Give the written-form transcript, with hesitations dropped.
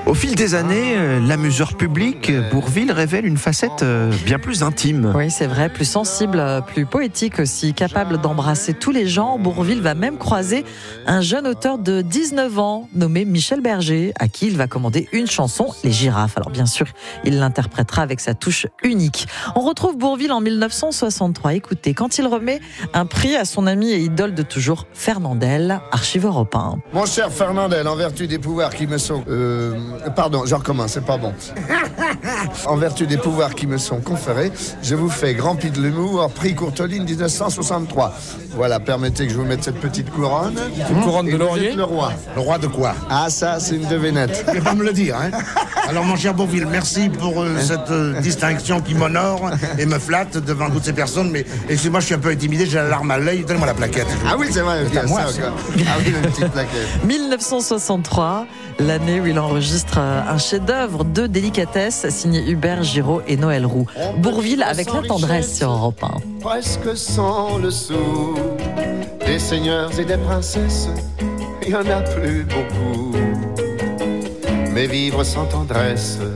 Au fil des années, l'amuseur public, Bourvil révèle une facette bien plus intime. Oui, c'est vrai, plus sensible, plus poétique aussi, capable d'embrasser tous les gens. Bourvil va même croiser un jeune auteur de 19 ans nommé Michel Berger, à qui il va commander une chanson, Les Girafes. Alors bien sûr, il l'interprétera avec sa touche unique. On retrouve Bourvil en 1963. Écoutez, quand il remet un prix à son ami et idole de toujours, Fernandel, archive Europe 1. Mon cher Fernandel, en vertu des pouvoirs qui me sont... Pardon, je recommence, c'est pas bon. En vertu des pouvoirs qui me sont conférés, je vous fais Grand Prix de l'humour, prix Courteline 1963. Voilà, permettez que je vous mette cette petite couronne. Une couronne de laurier. Le roi. Le roi de quoi? Ah, ça, c'est une devinette. Tu ne pas me le dire, hein. Alors, mon cher Bourvil, merci pour cette distinction qui m'honore et me flatte devant toutes ces personnes. Mais excusez-moi, je suis un peu intimidé, j'ai la larme à l'œil. Donne-moi la plaquette. Ah oui, c'est vrai. C'est à moi, ça, ça. quoi. Ah oui, une petite plaquette. 1963, l'année où il enregistre un chef-d'œuvre de délicatesse signé Hubert Giraud et Noël Roux. Bourvil avec la tendresse sur Europe 1. Presque sans le sou, des seigneurs et des princesses, il n'y en a plus beaucoup. Mais vivre sans tendresse,